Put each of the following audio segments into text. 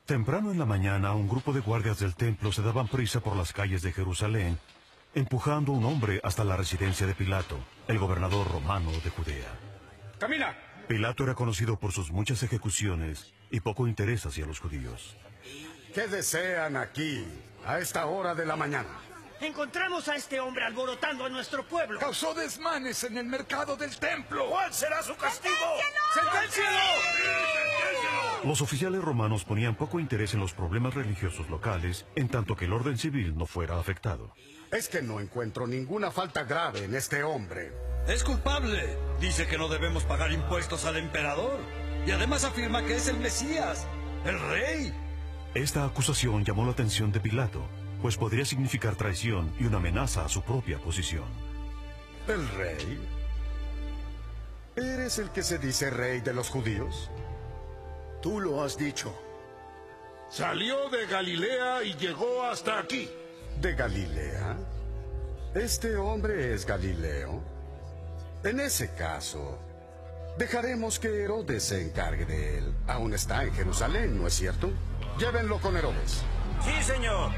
Temprano en la mañana, un grupo de guardias del templo se daban prisa por las calles de Jerusalén, empujando a un hombre hasta la residencia de Pilato, el gobernador romano de Judea. ¡Camina! Pilato era conocido por sus muchas ejecuciones y poco interés hacia los judíos. ¿Qué desean aquí, a esta hora de la mañana? Encontramos a este hombre alborotando a nuestro pueblo. Causó desmanes en el mercado del templo. ¿Cuál será su castigo? ¡Senténcialo! Los oficiales romanos ponían poco interés en los problemas religiosos locales, en tanto que el orden civil no fuera afectado. Es que no encuentro ninguna falta grave en este hombre. Es culpable. Dice que no debemos pagar impuestos al emperador. Y además afirma que es el Mesías, el rey. Esta acusación llamó la atención de Pilato, pues podría significar traición y una amenaza a su propia posición. ¿El rey? ¿Eres el que se dice rey de los judíos? Tú lo has dicho. Salió de Galilea y llegó hasta aquí. ¿De Galilea? ¿Este hombre es Galileo? En ese caso, dejaremos que Herodes se encargue de él. Aún está en Jerusalén, ¿no es cierto? Llévenlo con Herodes. Sí, señor.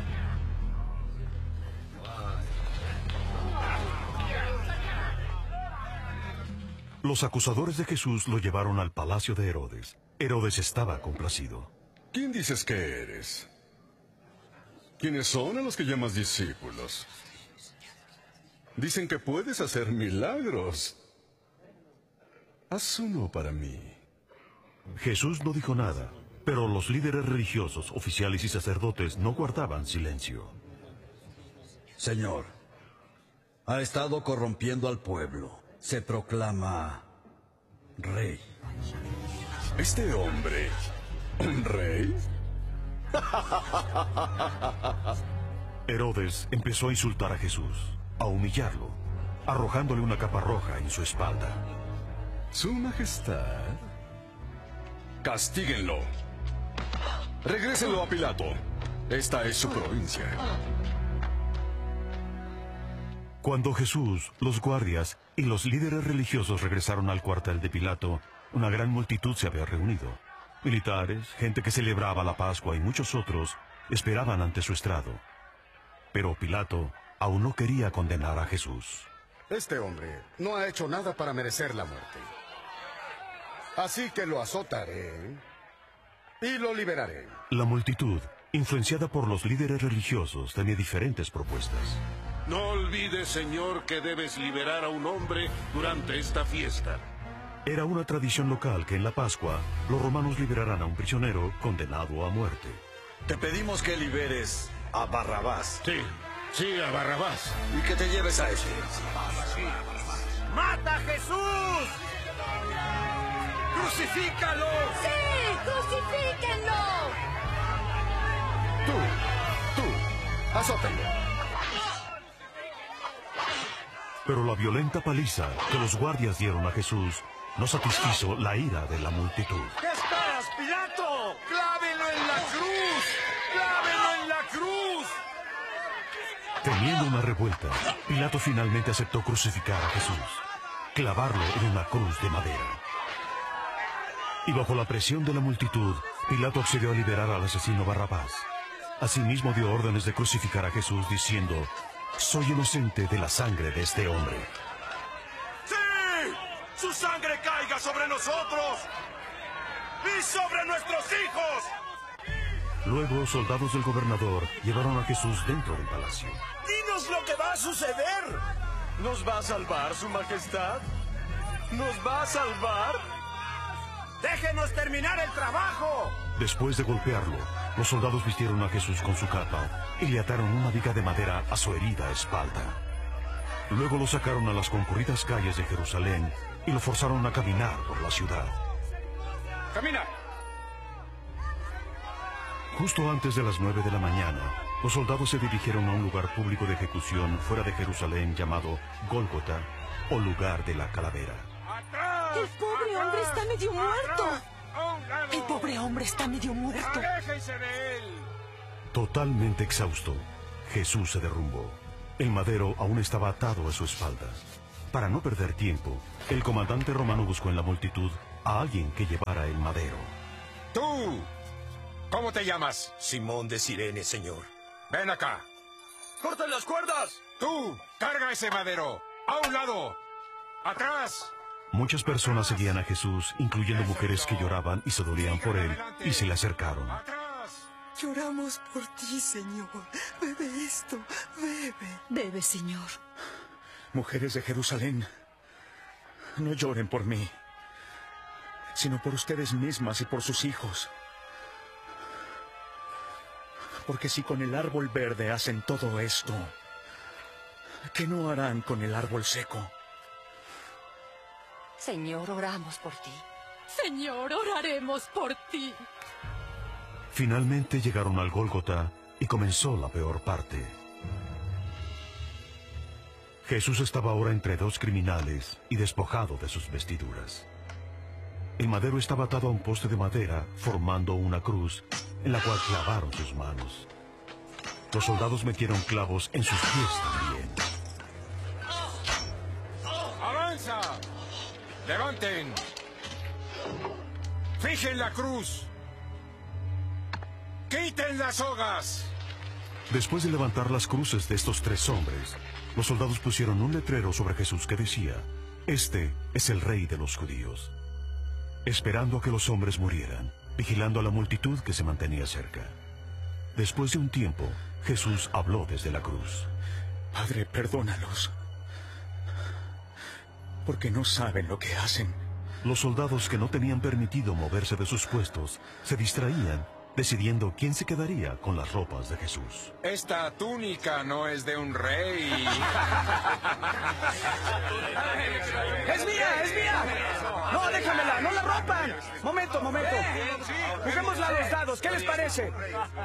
Los acusadores de Jesús lo llevaron al palacio de Herodes. Herodes estaba complacido. ¿Quién dices que eres? ¿Quiénes son a los que llamas discípulos? Dicen que puedes hacer milagros. Haz uno para mí. Jesús no dijo nada, pero los líderes religiosos, oficiales y sacerdotes no guardaban silencio. Señor, ha estado corrompiendo al pueblo. Se proclama rey. ¿Este hombre, un rey? Herodes empezó a insultar a Jesús, a humillarlo, arrojándole una capa roja en su espalda. Su Majestad. Castíguenlo. Regrésenlo a Pilato. Esta es su provincia. Cuando Jesús, los guardias y los líderes religiosos regresaron al cuartel de Pilato, una gran multitud se había reunido. Militares, gente que celebraba la Pascua y muchos otros esperaban ante su estrado. Pero Pilato aún no quería condenar a Jesús. Este hombre no ha hecho nada para merecer la muerte. Así que lo azotaré y lo liberaré. La multitud, influenciada por los líderes religiosos, tenía diferentes propuestas. No olvides, Señor, que debes liberar a un hombre durante esta fiesta. Era una tradición local que en la Pascua los romanos liberaran a un prisionero condenado a muerte. Te pedimos que liberes a Barrabás. Sí, a Barrabás. Y que te lleves a este. ¡Mata a Jesús! ¡Crucifícalo! ¡Sí! ¡Crucifíquenlo! Tú, azótenlo. Pero la violenta paliza que los guardias dieron a Jesús no satisfizo la ira de la multitud. ¿Qué esperas, Pilato? ¡Clávelo en la cruz! ¡Clávelo en la cruz! Temiendo una revuelta, Pilato finalmente aceptó crucificar a Jesús, clavarlo en una cruz de madera. Y bajo la presión de la multitud, Pilato accedió a liberar al asesino Barrabás. Asimismo dio órdenes de crucificar a Jesús diciendo: «Soy inocente de la sangre de este hombre». ¡Sí! ¡Su sangre caiga sobre nosotros! ¡Y sobre nuestros hijos! Luego, soldados del gobernador llevaron a Jesús dentro del palacio. ¡Dinos lo que va a suceder! ¿Nos va a salvar, Su Majestad? ¿Nos va a salvar? ¡Déjenos terminar el trabajo! Después de golpearlo, los soldados vistieron a Jesús con su capa y le ataron una viga de madera a su herida espalda. Luego lo sacaron a las concurridas calles de Jerusalén y lo forzaron a caminar por la ciudad. ¡Camina! Justo antes de las 9 de la mañana, los soldados se dirigieron a un lugar público de ejecución fuera de Jerusalén llamado Gólgota, o lugar de la calavera. El pobre hombre está medio muerto. El pobre hombre está medio muerto. ¡Aléjense de él! Totalmente exhausto, Jesús se derrumbó. El madero aún estaba atado a su espalda. Para no perder tiempo, el comandante romano buscó en la multitud a alguien que llevara el madero. Tú, ¿Cómo te llamas? Simón de Cirene, señor. Ven acá. ¡Corten las cuerdas! Tú, carga ese madero. ¡A un lado! ¡Atrás! Muchas personas seguían a Jesús, incluyendo mujeres que lloraban y se dolían por él, y se le acercaron. ¡Atrás! Lloramos por ti, Señor. Bebe esto, bebe. Bebe, Señor. Mujeres de Jerusalén, no lloren por mí, sino por ustedes mismas y por sus hijos. Porque si con el árbol verde hacen todo esto, ¿qué no harán con el árbol seco? Señor, oramos por ti. Señor, oraremos por ti. Finalmente llegaron al Gólgota y comenzó la peor parte. Jesús estaba ahora entre dos criminales y despojado de sus vestiduras. El madero estaba atado a un poste de madera, formando una cruz, en la cual clavaron sus manos. Los soldados metieron clavos en sus pies también. ¡Avanza! ¡Levanten! ¡Fijen la cruz! ¡Quiten las sogas! Después de levantar las cruces de estos tres hombres, los soldados pusieron un letrero sobre Jesús que decía: "Este es el Rey de los Judíos", esperando a que los hombres murieran, vigilando a la multitud que se mantenía cerca. Después de un tiempo, Jesús habló desde la cruz. Padre, perdónalos, porque no saben lo que hacen. Los soldados que no tenían permitido moverse de sus puestos se distraían, decidiendo quién se quedaría con las ropas de Jesús. Esta túnica no es de un rey. ¡Es mía! ¡Es mía! ¡No, déjamela! ¡No la rompan! Momento. Juguémosla a los dados. ¿Qué les parece?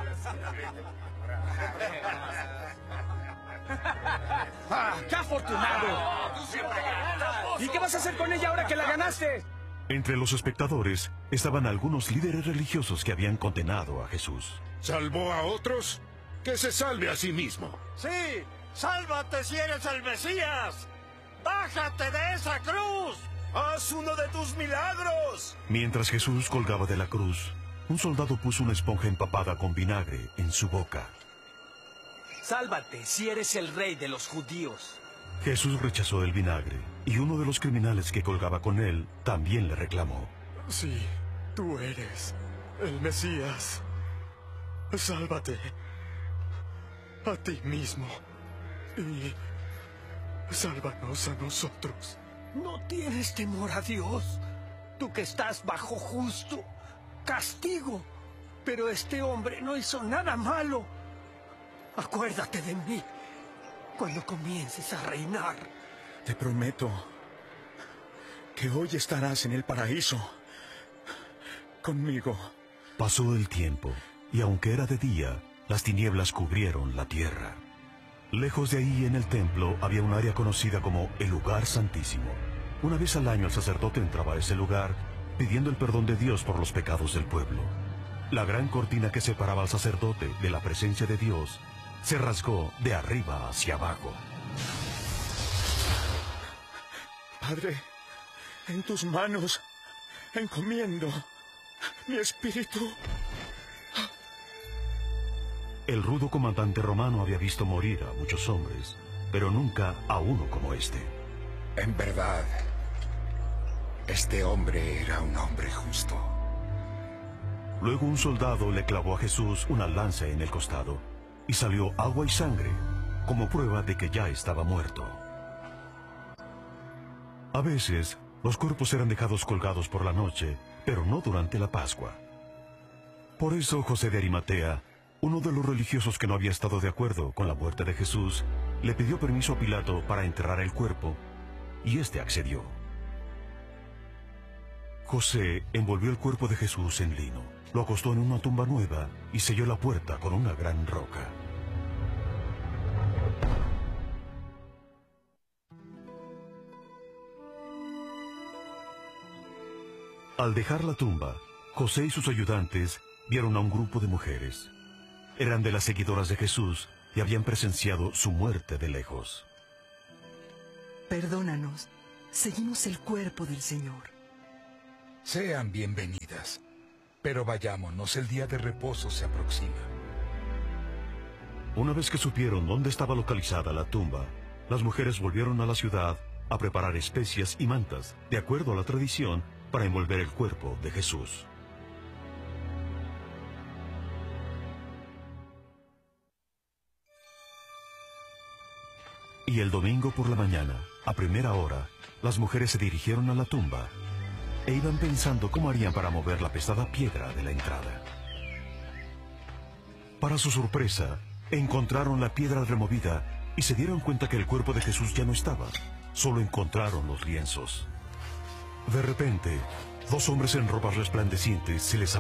¡Ah, qué afortunado! ¿Y qué vas a hacer con ella ahora que la ganaste? Entre los espectadores estaban algunos líderes religiosos que habían condenado a Jesús. ¿Salvó a otros? Que se salve a sí mismo. ¡Sí! ¡Sálvate si eres el Mesías! ¡Bájate de esa cruz! ¡Haz uno de tus milagros! Mientras Jesús colgaba de la cruz, un soldado puso una esponja empapada con vinagre en su boca. Sálvate si eres el rey de los judíos. Jesús rechazó el vinagre, y uno de los criminales que colgaba con él también le reclamó. Sí, tú eres el Mesías. Sálvate a ti mismo y sálvanos a nosotros. ¿No tienes temor a Dios? Tú que estás bajo justo castigo. Pero este hombre no hizo nada malo. Acuérdate de mí cuando comiences a reinar. Te prometo que hoy estarás en el paraíso conmigo. Pasó el tiempo, y aunque era de día, las tinieblas cubrieron la tierra. Lejos de ahí, en el templo, había un área conocida como el Lugar Santísimo. Una vez al año el sacerdote entraba a ese lugar, pidiendo el perdón de Dios por los pecados del pueblo. La gran cortina que separaba al sacerdote de la presencia de Dios se rasgó de arriba hacia abajo. Padre, en tus manos encomiendo mi espíritu. El rudo comandante romano había visto morir a muchos hombres, pero nunca a uno como este. En verdad, este hombre era un hombre justo. Luego un soldado le clavó a Jesús una lanza en el costado, y salió agua y sangre, como prueba de que ya estaba muerto. A veces, los cuerpos eran dejados colgados por la noche, pero no durante la Pascua. Por eso José de Arimatea, uno de los religiosos que no había estado de acuerdo con la muerte de Jesús, le pidió permiso a Pilato para enterrar el cuerpo, y éste accedió. José envolvió el cuerpo de Jesús en lino, lo acostó en una tumba nueva y selló la puerta con una gran roca. Al dejar la tumba, José y sus ayudantes vieron a un grupo de mujeres. Eran de las seguidoras de Jesús y habían presenciado su muerte de lejos. Perdónanos, seguimos el cuerpo del Señor. Sean bienvenidas, Pero vayámonos, el día de reposo se aproxima. Una vez que supieron dónde estaba localizada la tumba, las mujeres volvieron a la ciudad a preparar especias y mantas, de acuerdo a la tradición, para envolver el cuerpo de Jesús. Y el domingo por la mañana, a primera hora, las mujeres se dirigieron a la tumba e iban pensando cómo harían para mover la pesada piedra de la entrada. Para su sorpresa, encontraron la piedra removida y se dieron cuenta que el cuerpo de Jesús ya no estaba. Solo encontraron los lienzos. De repente, dos hombres en ropas resplandecientes se les